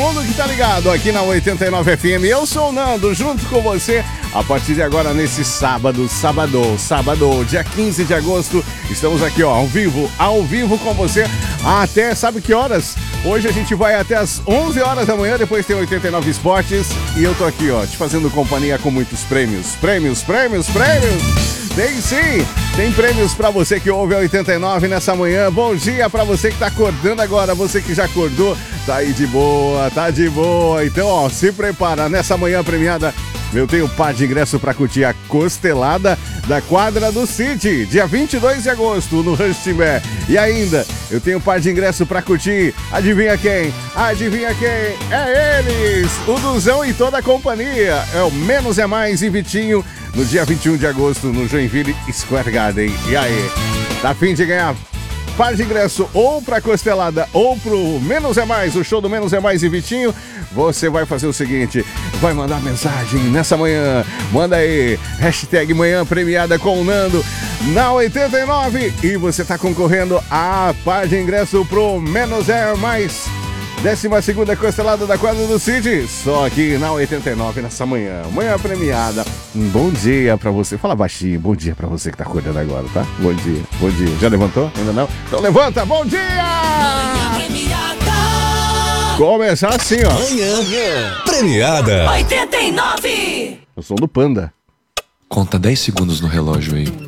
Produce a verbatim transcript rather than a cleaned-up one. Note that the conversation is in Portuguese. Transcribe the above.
mundo que tá ligado aqui na oitenta e nove F M. Eu sou o Nando, junto com você, a partir de agora, nesse sábado, sábado, sábado, dia quinze de agosto. Estamos aqui, ó, ao vivo, ao vivo com você, até, sabe que horas? Hoje a gente vai até as onze horas da manhã, depois tem oitenta e nove Esportes. E eu tô aqui, ó, te fazendo companhia com muitos prêmios. Prêmios, prêmios, prêmios! Tem sim! Tem prêmios pra você que ouve a oitenta e nove nessa manhã. Bom dia pra você que tá acordando agora. Você que já acordou, tá aí de boa, tá de boa. Então, ó, se prepara. Nessa manhã premiada, eu tenho par de ingresso pra curtir a costelada da Quadra do City, dia vinte e dois de agosto, no Rancho Timbé. E ainda, eu tenho par de ingresso pra curtir, adivinha quem? Adivinha quem? É eles! O Duzão e toda a companhia. É o Menos é Mais e Vitinho, no dia vinte e um de agosto, no Joinville Square Garden. E aí, tá a fim de ganhar par de ingresso ou pra costelada ou pro Menos é Mais, o show do Menos é Mais e Vitinho? Você vai fazer o seguinte, vai mandar mensagem nessa manhã, manda aí, hashtag manhã premiada com o Nando na oitenta e nove e você tá concorrendo a par de ingresso pro Menos é Mais, décima segunda costelada da Quadra do City, só aqui na oitenta e nove nessa manhã, manhã premiada. Um bom dia pra você, fala baixinho, bom dia pra você que tá acordando agora, tá? Bom dia, bom dia, já levantou? Ainda não? Então levanta, bom dia! Manhã premiada! Começar assim, ó. Manhã premiada. oitenta e nove. Eu sou do Panda. Conta dez segundos no relógio aí.